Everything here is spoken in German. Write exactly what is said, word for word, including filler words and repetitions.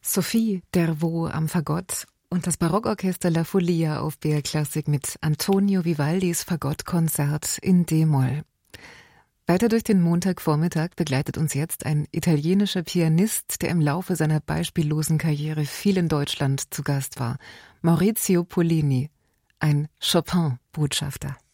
Sophie Dervaux am Fagott und das Barockorchester La Folia auf B R Klassik mit Antonio Vivaldis Fagottkonzert in D-Moll. Weiter durch den Montagvormittag begleitet uns jetzt ein italienischer Pianist, der im Laufe seiner beispiellosen Karriere viel in Deutschland zu Gast war. Maurizio Pollini, ein Chopin-Botschafter.